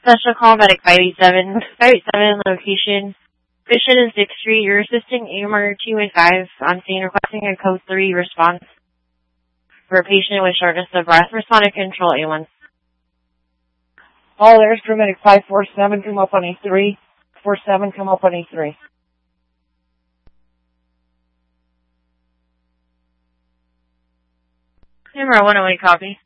Special call medic 587. 587 location. Patient is Dick Street. You're assisting AMR 215 on scene requesting a code 3 response for a patient with shortness of breath. Respond to control A1. All airs, crew medic 547, come up on A3. 47, come up on A3. AMR 108, copy.